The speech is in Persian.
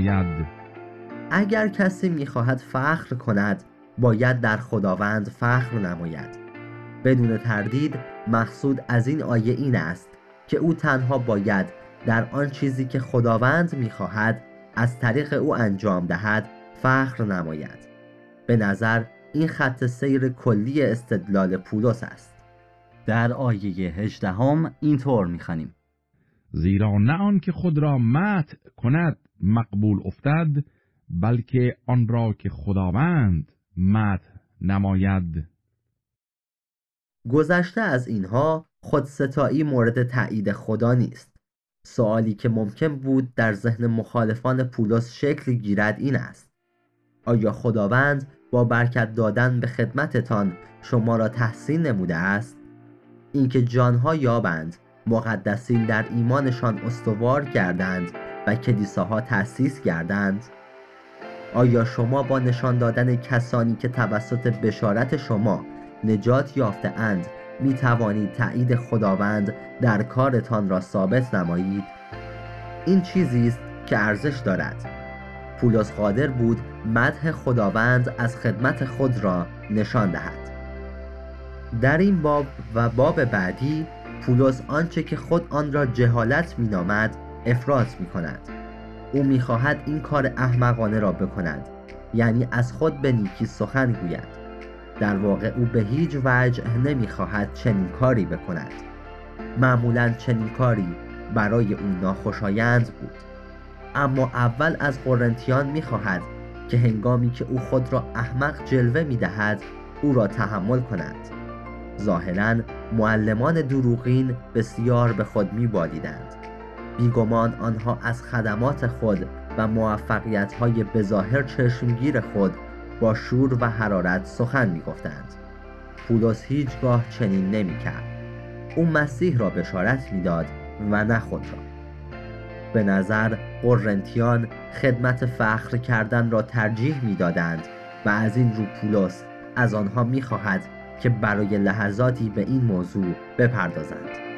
نماید. اگر کسی می‌خواهد فخر کند باید در خداوند فخر نماید. بدون تردید مقصود از این آیه این است که او تنها باید در آن چیزی که خداوند می‌خواهد از طریق او انجام دهد فخر نماید. به نظر این خط سیر کلی استدلال پولس است. در آیه 18 اینطور می‌خوانیم: زیرا نه آن که خود را مدح کند مقبول افتد، بلکه آن را که خداوند مدح نماید. گذشته از اینها خودستایی مورد تایید خدا نیست. سوالی که ممکن بود در ذهن مخالفان پولس شکل گیرد این است: آیا خداوند با برکت دادن به خدمتتان شما را تحسین نموده است؟ اینکه جانها یابند، مقدسین در ایمانشان استوار گردند و کلیساها تأسیس گردند؟ آیا شما با نشان دادن کسانی که توسط بشارت شما نجات یافته اند می توانید تأیید خداوند در کارتان را ثابت نمایید؟ این چیزی است که ارزش دارد. پولس قادر بود مدح خداوند از خدمت خود را نشان دهد. در این باب و باب بعدی پولس آنچه که خود آن را جهالت می نامد افراط می کند. او می خواهد این کار احمقانه را بکند، یعنی از خود به نیکی سخن گوید. در واقع او به هیچ وجه نمی خواهد چنین کاری بکند. معمولاً چنین کاری برای او ناخوشایند بود. اما اول از قرنتیان می خواهد که هنگامی که او خود را احمق جلوه می دهد او را تحمل کنند. ظاهراً معلمان دروغین بسیار به خود می بالیدند. بیگمان آنها از خدمات خود و موفقیت‌های بظاهر چشمگیر خود با شور و حرارت سخن می گفتند. پولس هیچگاه چنین نمی کرد. او مسیح را بشارت می داد و نه خود را. به نظر قرنتیان خدمت فخر کردن را ترجیح می دادند و از این رو پولس از آنها می خواهد که برای لحظاتی به این موضوع بپردازند.